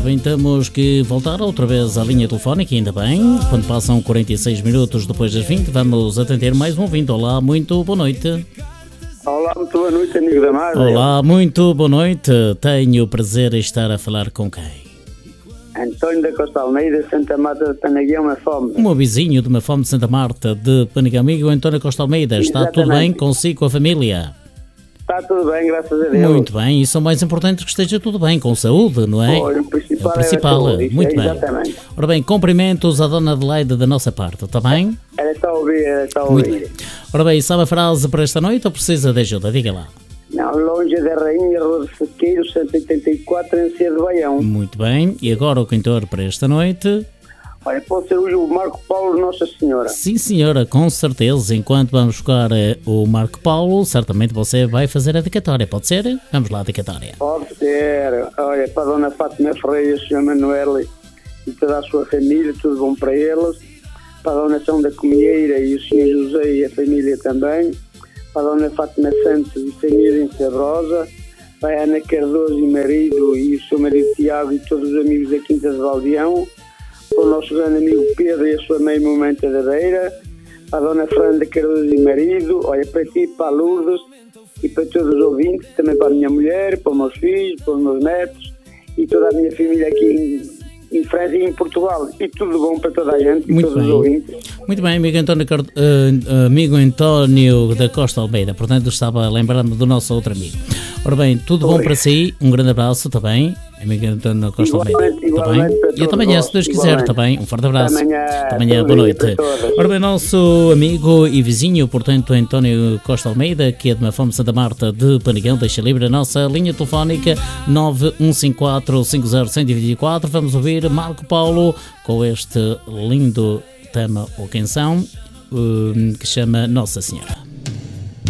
bem, temos que voltar outra vez à linha telefónica, ainda bem. Quando passam 46 minutos depois das 20, vamos atender mais um ouvinte. Olá, muito boa noite. Olá, muito boa noite, amigo da Mar. Olá, muito boa noite. Tenho o prazer em estar a falar com quem? António da Costa Almeida, Santa Marta de Panaguião, Mafome. Um vizinho de Mafome de Santa Marta de Panaguião. Amigo António Costa Almeida, está Exatamente. tudo bem consigo, com a família? Está tudo bem, graças a Deus. Muito bem, e são mais importantes que esteja tudo bem, com saúde, não é? Olha, o principal É o principal, é isso, muito bem. Exatamente. Ora bem, cumprimentos à Dona Adelaide da nossa parte, está bem? Era só ouvir, Muito bem. Ora bem, sabe a frase para esta noite ou precisa de ajuda? Diga lá. Não, longe da Rainha, Rua de Sequeiro, 184, em Cia de Baião. Muito bem, e agora o cantor para esta noite? Olha, pode ser hoje o Marco Paulo Nossa Senhora. Sim, senhora, com certeza. Enquanto vamos buscar o Marco Paulo, certamente você vai fazer a dedicatória, pode ser? Vamos lá, a dedicatória. Pode ser. Olha, para a Dona Fátima Ferreira, o Sr. Manuel e toda a sua família, tudo bom para eles. Para a Dona São da Comieira e o Sr. José e a família também. Para a Dona Fátima Santos e família em Sabrosa. Para a Ana Cardoso e marido e o seu marido Tiago e todos os amigos da Quinta de Valdeão. Para o nosso grande amigo Pedro e a sua mãe Momento da Beira. Para a Dona Fernanda Cardoso e marido. Olha, para ti, para a Lourdes e para todos os ouvintes. Também para a minha mulher, para os meus filhos, para os meus netos e toda a minha família aqui em França e em Portugal. E tudo bom para toda a gente e Muito todos bem. os ouvintes. Muito bem, amigo António da Costa Almeida, portanto estava a lembrar-me do nosso outro amigo. Ora bem, tudo bom para si, um grande abraço também, amigo António da Costa Almeida. Está bem? E até amanhã, se Deus quiser, está bem? Um forte abraço. Até amanhã, boa noite. Ora bem, nosso amigo e vizinho, portanto, António Costa Almeida, que é de Mafome Santa Marta de Panaguião, deixa livre a nossa linha telefónica 9154-50124. Vamos ouvir Marco Paulo com este lindo tema ou canção que chama Nossa Senhora.